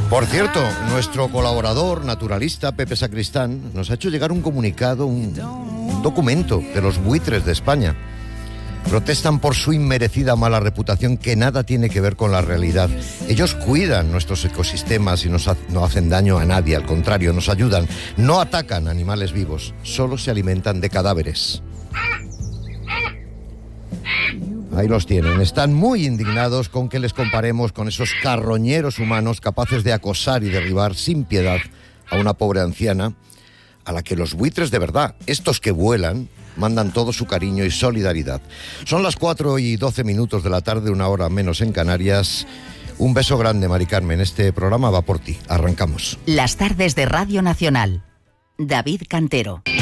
Por cierto, nuestro colaborador naturalista, Pepe Sacristán, nos ha hecho llegar un comunicado, un documento de los buitres de España. Protestan por su inmerecida mala reputación que nada tiene que ver con la realidad. Ellos cuidan nuestros ecosistemas y no hacen daño a nadie, al contrario, nos ayudan. No atacan animales vivos, solo se alimentan de cadáveres. Ahí los tienen. Están muy indignados con que les comparemos con esos carroñeros humanos capaces de acosar y derribar sin piedad a una pobre anciana a la que los buitres de verdad, estos que vuelan, mandan todo su cariño y solidaridad. Son las 4:12 de la tarde, 1 hora menos en Canarias. Un beso grande, Mari Carmen. Este programa va por ti. Arrancamos. Las tardes de Radio Nacional. David Cantero.